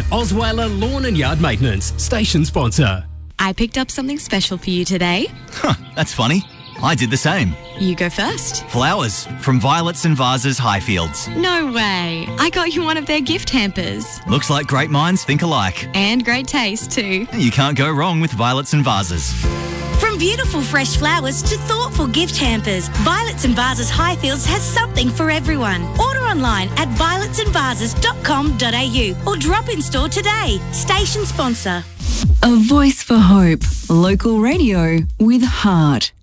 Osweiler Lawn and Yard Maintenance, station sponsor. I picked up something special for you today. Huh, that's funny. I did the same. You go first. Flowers from Violets and Vases Highfields. No way. I got you one of their gift hampers. Looks like great minds think alike. And great taste too. You can't go wrong with Violets and Vases. From beautiful fresh flowers to thoughtful gift hampers, Violets and Vases Highfields has something for everyone. Order online at violetsandvases.com.au or drop in store today. Station sponsor. A voice for hope. Local radio with heart.